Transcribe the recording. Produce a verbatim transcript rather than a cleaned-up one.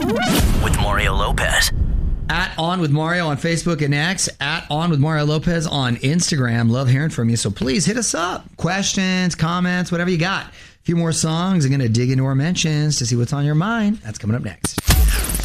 with Mario Lopez. At On With Mario on Facebook and X. At On With Mario Lopez on Instagram. Love hearing from you. So please hit us up. Questions, comments, whatever you got. A few more songs. I'm going to dig into our mentions to see what's on your mind. That's coming up next.